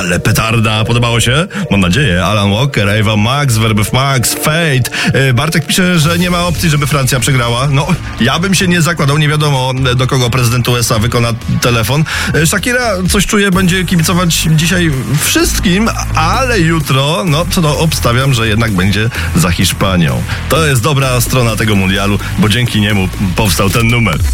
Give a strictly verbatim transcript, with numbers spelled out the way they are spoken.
Ale petarda, podobało się? Mam nadzieję. Alan Walker, Ava Max, Verbev Max, Fate. Yy, Bartek pisze, że nie ma opcji, żeby Francja przegrała. No, ja bym się nie zakładał, nie wiadomo, do kogo prezydent U S A wykona telefon. Yy, Shakira, coś czuję, będzie kibicować dzisiaj wszystkim, ale jutro, no, to no, obstawiam, że jednak będzie za Hiszpanią. To jest dobra strona tego mundialu, bo dzięki niemu powstał ten numer.